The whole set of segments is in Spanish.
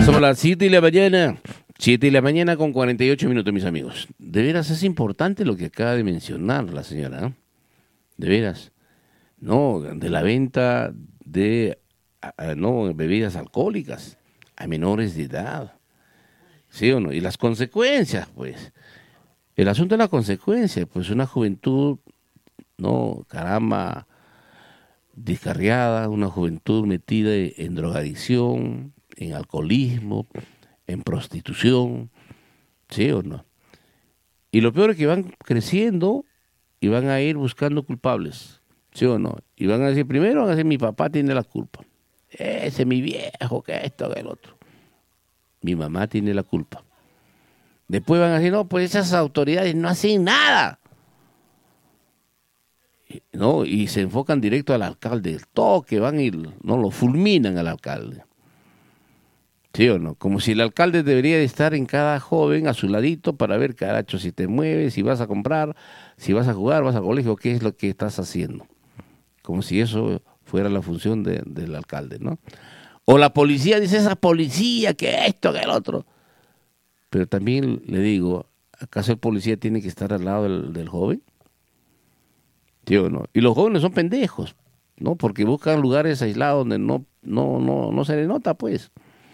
Son las 7 de la mañana. 7 de la mañana con 48 minutos, mis amigos. De veras es importante lo que acaba de mencionar la señora, ¿no? De veras. No, de la venta de bebidas alcohólicas a menores de edad. ¿Sí o no? Y las consecuencias, pues. El asunto de la consecuencia, pues una juventud, no, caramba, descarriada, una juventud metida en drogadicción, en alcoholismo, en prostitución, ¿sí o no? Y lo peor es que van creciendo y van a ir buscando culpables, ¿sí o no? Y van a decir, primero van a decir, mi papá tiene la culpa. Ese es mi viejo, que esto, que el otro. Mi mamá tiene la culpa. Después van a decir, no, pues esas autoridades no hacen nada. ¿No? Y se enfocan directo al alcalde. Todo que van y no lo fulminan al alcalde. ¿Sí o no? Como si el alcalde debería de estar en cada joven a su ladito para ver, caracho, si te mueves, si vas a comprar, si vas a jugar, vas al colegio, qué es lo que estás haciendo. Como si eso fuera la función del alcalde, ¿no? O la policía dice, esa policía, que esto, que el otro. Pero también le digo, ¿acaso el policía tiene que estar al lado del joven? ¿Sí o no? Y los jóvenes son pendejos, ¿no? Porque buscan lugares aislados donde no se les nota, pues.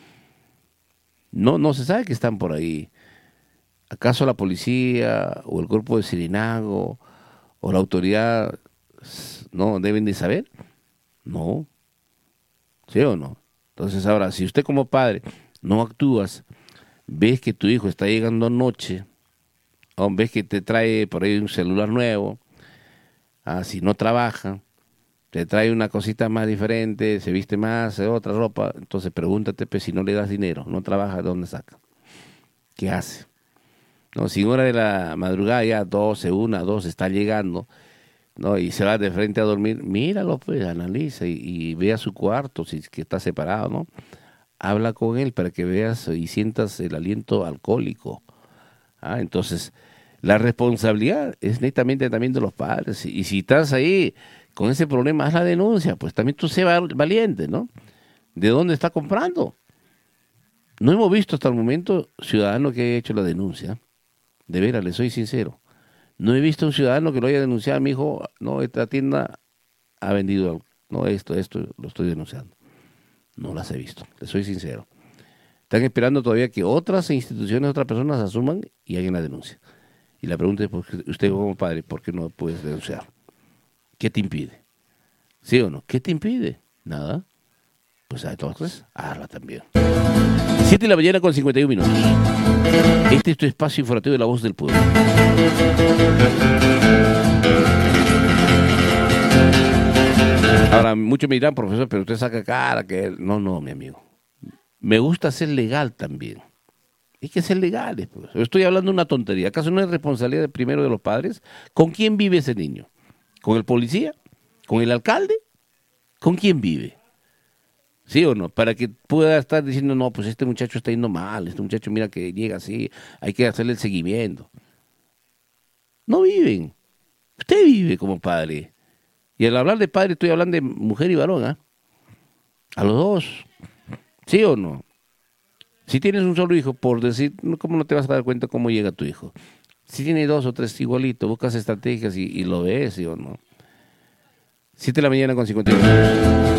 No se sabe que están por ahí. ¿Acaso la policía o el cuerpo de Sirenago o la autoridad no deben de saber? No. ¿Sí o no? Entonces ahora, si usted como padre no actúas, ves que tu hijo está llegando anoche, o ves que te trae por ahí un celular nuevo, si no trabaja, te trae una cosita más diferente, se viste más, otra ropa, entonces pregúntate, pues, si no le das dinero, no trabaja, ¿de dónde saca? ¿Qué hace? No, si en hora de la madrugada ya 12, 1, 2 está llegando, ¿no? Y se va de frente a dormir, míralo, pues, analiza y vea su cuarto, si es que está separado, ¿no? Habla con él para que veas y sientas el aliento alcohólico. Entonces, la responsabilidad es netamente también de los padres. Y si estás ahí con ese problema, haz la denuncia, pues también tú sé valiente, ¿no? ¿De dónde está comprando? No hemos visto hasta el momento ciudadano que haya hecho la denuncia. De veras, le soy sincero. No he visto un ciudadano que lo haya denunciado. Mi hijo, no, esta tienda ha vendido, no, esto, lo estoy denunciando. No las he visto, le soy sincero. Están esperando todavía que otras instituciones, otras personas asuman y hagan la denuncia. Y la pregunta es, usted como padre, ¿por qué no puedes denunciar? ¿Qué te impide? ¿Sí o no? ¿Qué te impide? Nada. Pues entonces, hazla también. 7 de la mañana con 51 minutos. Este es tu espacio informativo de La Voz del Pueblo. Ahora, muchos me dirán, profesor, pero usted saca cara que... No, mi amigo. Me gusta ser legal también. Hay que ser legales, pues. Estoy hablando de una tontería. ¿Acaso no es responsabilidad primero de los padres? ¿Con quién vive ese niño? ¿Con el policía? ¿Con el alcalde? ¿Con quién vive? ¿Sí o no? Para que pueda estar diciendo, no, pues este muchacho está yendo mal, este muchacho mira que llega así, hay que hacerle el seguimiento. No viven. Usted vive como padre. Y al hablar de padre estoy hablando de mujer y varón, ¿ah? A los dos. ¿Sí o no? Si tienes un solo hijo, por decir, ¿cómo no te vas a dar cuenta cómo llega tu hijo? Si tiene 2 o 3 igualitos, buscas estrategias y lo ves, ¿sí o no? 7 de la mañana con 51 minutos.